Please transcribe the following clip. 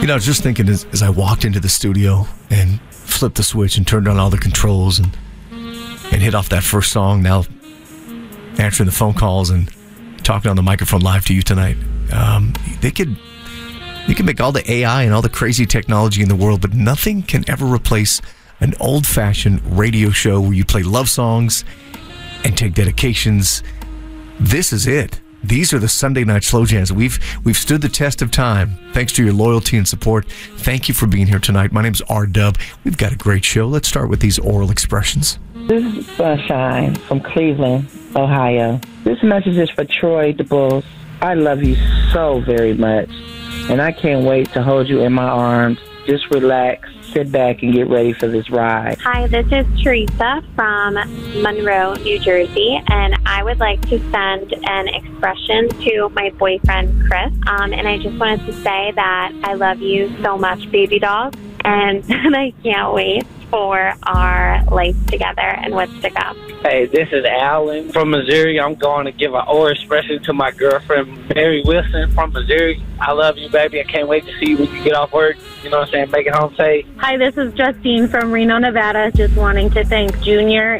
I was just thinking as I walked into the studio and flipped the switch and turned on all the controls and hit off that first song, now answering the phone calls and talking on the microphone live to you tonight. They could make all the AI and all the crazy technology in the world, but nothing can ever replace an old-fashioned radio show where you play love songs and take dedications. This is it. These are the Sunday night slow jams. We've stood the test of time thanks to your loyalty and support. Thank you for being here tonight. My name's R-Dub. We've got a great show. Let's start with these oral expressions. This is Sunshine from Cleveland, Ohio. This message is for Troy DeBulls. I love you so very much, and I can't wait to hold you in my arms. Just relax, sit back, and get ready for this ride. Hi, this is Teresa from Monroe, New Jersey, and I would like to send an expression to my boyfriend, Chris. And I just wanted to say that I love you so much, baby dog, and I can't wait for our life together and what's to come. Hey, this is Alan from Missouri. I'm going to give an oral expression to my girlfriend, Mary Wilson from Missouri. I love you, baby. I can't wait to see you when you get off work. You know what I'm saying? Make it home safe. Hi, this is Justine from Reno, Nevada. Just wanting to thank Junior